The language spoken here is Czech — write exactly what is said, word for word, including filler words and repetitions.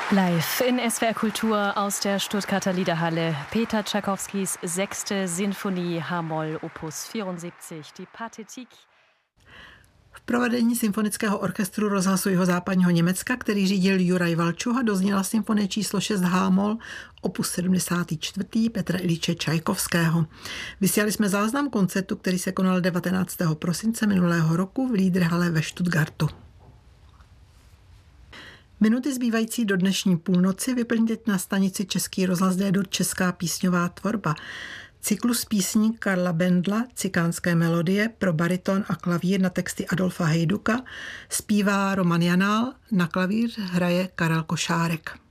Live in S W R Kultur aus der Stuttgarter Liederhalle. Peter Tschaikowskis sechste Sinfonie H-Moll opus siedvierundsiebzig, die Pathetik. V provedení Symfonického orchestru rozhlasu Jihozápadního Německa, který řídil Juraj Valčuha, dozněla symfonie číslo šest H-Moll opus sedmdesát čtyři Petra Iljiče Čajkovského. Vysílali jsme záznam koncertu, který se konal devatenáctého prosince minulého roku v Liederhalle ve Stuttgartu. Minuty zbývající do dnešní půlnoci vyplňte na stanici Český rozhlas D-dur Česká písňová tvorba. Cyklus písní Karla Bendla, Cikánské melodie pro bariton a klavír na texty Adolfa Hejduka zpívá Roman Janál, na klavír hraje Karel Košárek.